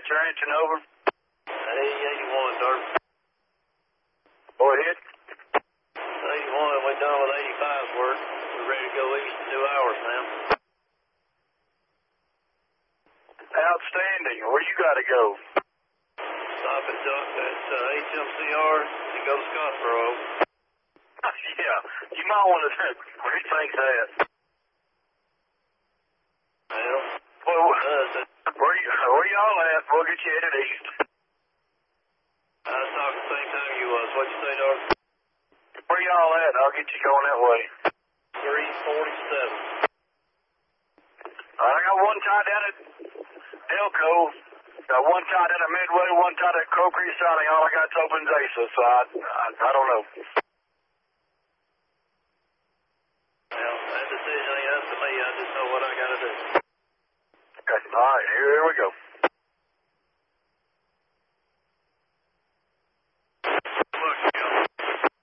your engine over? 81, Dirk. Go ahead. 81, we're done with 85's work. We're ready to go east in 2 hours now. Outstanding. Where you got to go? Stop and duck at HMCR and go to Scottsboro. Yeah, you might want to rethink that. Well, where y'all at? We'll get you headed east. I was talking the same time you was. What'd you say, Doc? Where y'all at? I'll get you going that way. 347. I got one tied down at Elko. Got one tied down at Midway, one tied at Crow Creek Siding. All I got is open Zasa, so I don't know. Well, that decision ain't up to me. I just know what I got to do. Okay, all right, here we go.